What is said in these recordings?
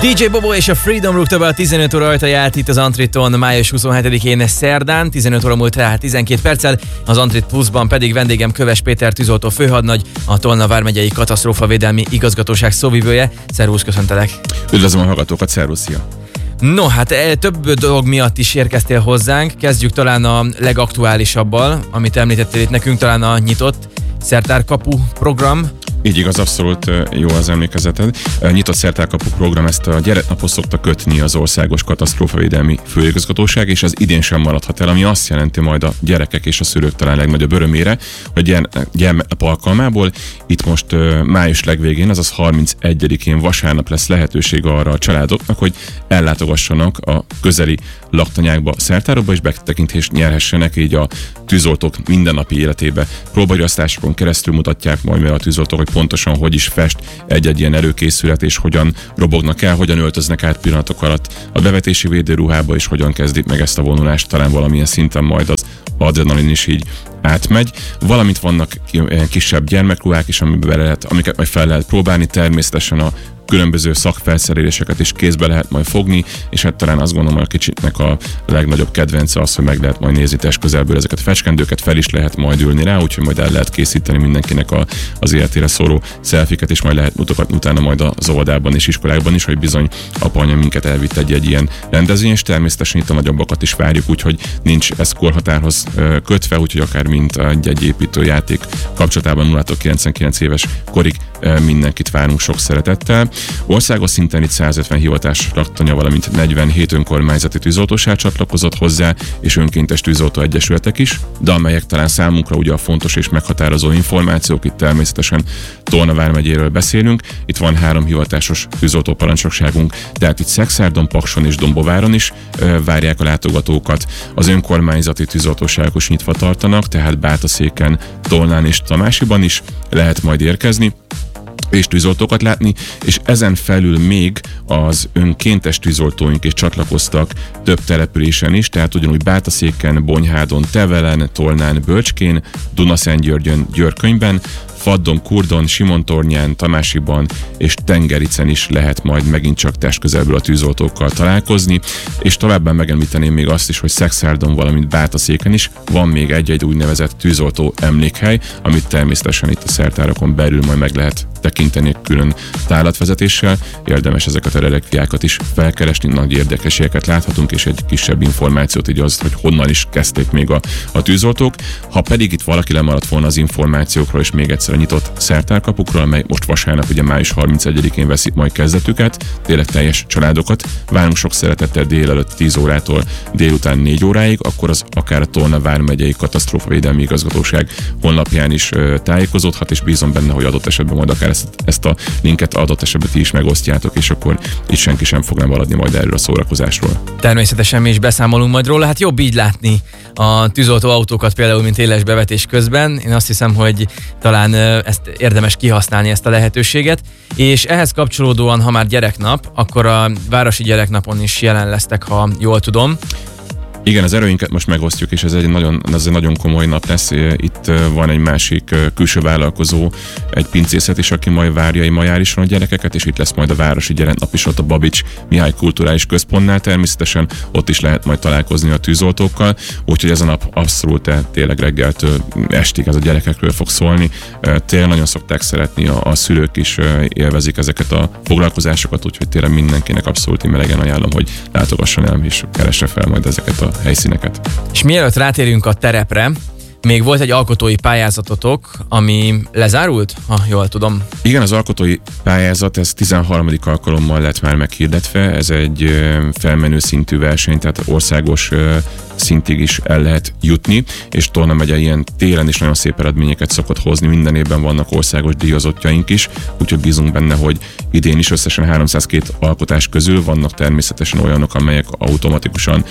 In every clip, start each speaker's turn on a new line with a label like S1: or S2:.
S1: DJ Bobo és a Freedom rúgta be a 15 óra ajtaját itt az Antriton május 27-én szerdán, 15 óra múlt rá 12 perccel, az Antrit Pluszban pedig vendégem Köves Péter tűzoltó főhadnagy, a Tolna vármegyei katasztrófavédelmi igazgatóság szóvivője. Szervusz, köszöntelek!
S2: Üdvözlöm a hallgatókat, szervusz, szia!
S1: No, hát több dolog miatt is érkeztél hozzánk, kezdjük talán a legaktuálisabbal, amit említettél itt nekünk, talán a nyitott szertárkapu program.
S2: Így igaz, abszolút jó az emlékezeted. Nyitott szertárkapu program, ezt a gyereknapot szokta kötni az Országos Katasztrófavédelmi Főigazgatóság, és ez idén sem maradhat el, ami azt jelenti majd a gyerekek és a szülők talán legnagyobb örömére, hogy gyermeknap alkalmából itt most május legvégén, azaz 31-én vasárnap lesz lehetőség arra a családoknak, hogy ellátogassanak a közeli laktanyákba, szertárokba, és betekintést nyerhessenek így a tűzoltók mindennapi életébe. Próbagyasztásokon keresztül mutatják majd meg a tűzoltók, hogy pontosan hogy is fest egy-egy ilyen előkészület, és hogyan robognak el, hogyan öltöznek át pillanatok alatt a bevetési védőruhába, és hogyan kezdik meg ezt a vonulást, talán valamilyen szinten majd az adrenalin is így átmegy. Valamint vannak kisebb gyermekruhák is, amiket majd fel lehet próbálni, természetesen a különböző szakfelszereléseket is kézbe lehet majd fogni, és hát talán azt gondolom, hogy a kicsiknek a legnagyobb kedvence az, hogy meg lehet majd nézni testközelből ezeket a fecskendőket, fel is lehet majd ülni rá, úgyhogy majd el lehet készíteni mindenkinek az életére szóló szelfiket, és majd lehet mutogatni utána majd az óvodában és iskolákban is, hogy bizony apa-anya minket elvitt egy ilyen rendezvény, és természetesen itt a nagyobbakat is várjuk, úgyhogy nincs ez korhatárhoz kötve, úgyhogy akár mint egy építőjáték kapcsolatában 0-99 éves korig mindenkit várunk sok szeretettel. Országos szinten itt 150 hivatás laktanya, valamint 47 önkormányzati tűzoltóság csatlakozott hozzá, és önkéntes tűzoltó egyesületek is, de amelyek talán számunkra ugye a fontos és meghatározó információk, itt természetesen Tolna vármegyéről beszélünk. Itt van 3 hivatásos tűzoltó parancsnokságunk, tehát itt Szekszárdon, Pakson és Dombováron is várják a látogatókat. Az önkormányzati tűzoltóságok is nyitva tartanak, tehát Bátaszéken, Tolnán és Tamásiban is lehet majd érkezni és tűzoltókat látni, és ezen felül még az önkéntes tűzoltóink is csatlakoztak több településen is, tehát ugyanúgy Bátaszéken, Bonyhádon, Tevelen, Tolnán, Bölcskén, Dunaszentgyörgyön, Györkönyben, Faddon, Kurdon, Simontornyán, Tamásiban és Tengericen is lehet majd megint csak testközelből a tűzoltókkal találkozni, és továbbá megemlíteném még azt is, hogy Szekszárdon, valamint Bátaszéken is van még egy úgynevezett tűzoltó emlékhely, amit természetesen itt a szertárokon belül majd meg lehet tekinteni külön tárlatvezetéssel. Érdemes ezeket a relikviákat is felkeresni, nagy érdekességeket láthatunk, és egy kisebb információt így az, hogy honnan is kezdték még a tűzoltók. Ha pedig itt valaki lemaradt volna az információkról, és még egyszer a nyitott szertárkapukról, amely most vasárnap, ugye május 31-én veszik majd kezdetüket, tényleg teljes családokat. Várunk sok szeretettel délelőtt 10 órától délután 4 óráig, akkor az akár a Tolna vármegyei katasztrófavédelmi igazgatóság honlapján is tájékozódhat, és bízom benne, hogy adott esetben majd akár ezt a linket adott esetben ti is megosztjátok, és akkor itt senki sem fog maradni majd erről a szórakozásról.
S1: Természetesen mi is beszámolunk majd róla, hát jobb így látni a tűzoltó autókat például, mint éles bevetés közben. Én azt hiszem, hogy talán ezt érdemes kihasználni, ezt a lehetőséget. És ehhez kapcsolódóan, ha már gyereknap, akkor a városi gyereknapon is jelen lesztek, ha jól tudom.
S2: Igen, az erőinket most megosztjuk, és ez egy nagyon komoly nap lesz. Itt van egy másik külső vállalkozó, egy pincészet is, aki majd várja majárison a gyerekeket, és itt lesz majd a városi gyereknap is ott a Babics Mihály Kulturális Központnál. Természetesen ott is lehet majd találkozni a tűzoltókkal, úgyhogy ez a nap abszolút tényleg reggeltől estig ez a gyerekekről fog szólni. Tényleg nagyon szokták szeretni, a szülők is élvezik ezeket a foglalkozásokat, úgyhogy tényleg mindenkinek abszolút melegen ajánlom, hogy látogasson el, és keresse fel majd ezeket a helyszíneket.
S1: És mielőtt rátérünk a terepre, még volt egy alkotói pályázatotok, ami lezárult, ha jól tudom.
S2: Igen, az alkotói pályázat, ez 13. alkalommal lett már meghirdetve, ez egy felmenő szintű verseny, tehát országos szintig is el lehet jutni, és Tolna megye ilyen télen is nagyon szép eredményeket szokott hozni, minden évben vannak országos díjazottjaink is, úgyhogy bízunk benne, hogy idén is összesen 302 alkotás közül vannak természetesen olyanok, amelyek automatikusan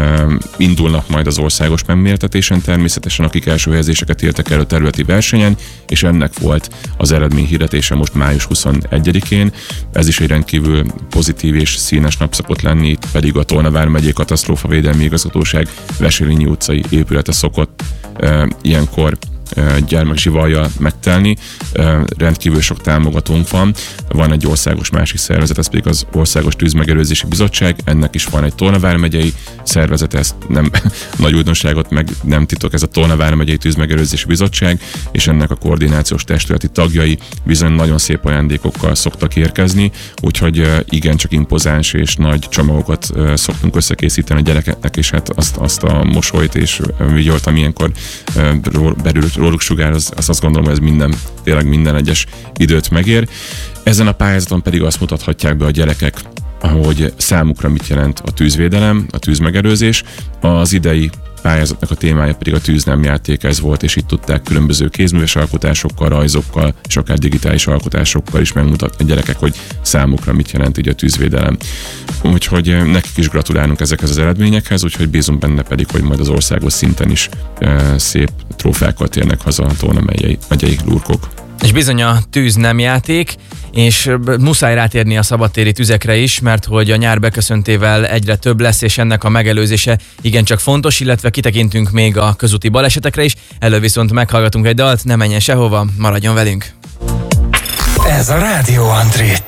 S2: indulnak majd az országos megméretetésen, természetesen akik első helyezéseket értek el a területi versenyen, és ennek volt az eredmény hirdetése most május 21-én. Ez is egy rendkívül pozitív és színes nap szokott lenni, itt pedig a Tolna vármegyei katasztrófavédelmi igazgatóság Veselényi utcai épülete szokott ilyenkor gyermekzsivajjal megtelni. Rendkívül sok támogatónk van egy országos másik szervezet, ez pedig az Országos Tűzmegelőzési Bizottság, ennek is van egy Tolna vármegyei szervezet, ez nem nagy újdonságot, meg nem titok, ez a Tolna vármegyei Tűzmegelőzési Bizottság, és ennek a koordinációs testületi tagjai bizony nagyon szép ajándékokkal szoktak érkezni, úgyhogy igencsak impozáns és nagy csomagokat szoktunk összekészíteni a gyerekeknek, és hát azt a mosolyt és vigyolt, ami ilyenkor belül róluk sugár, azt gondolom, hogy ez tényleg minden egyes időt megér. Ezen a pályázaton pedig azt mutathatják be a gyerekek, hogy számukra mit jelent a tűzvédelem, a tűzmegelőzés. Az idei pályázatnak a témája pedig a tűznemjáték ez volt, és itt tudták különböző kézműves alkotásokkal, rajzokkal, és akár digitális alkotásokkal is megmutatni a gyerekek, hogy számukra mit jelent így a tűzvédelem. Úgyhogy nekik is gratulálunk ezekhez az eredményekhez, úgyhogy bízunk benne pedig, hogy majd az országos szinten is szép trófákkal térnek haza a Tolna megyei lurkok.
S1: És bizony a tűz nem játék, és muszáj rátérni a szabadtéri tüzekre is, mert hogy a nyár beköszöntével egyre több lesz, és ennek a megelőzése igencsak fontos, illetve kitekintünk még a közúti balesetekre is. Elő viszont meghallgatunk egy dalt, ne menjen sehova, maradjon velünk!
S3: Ez a Rádió Antré.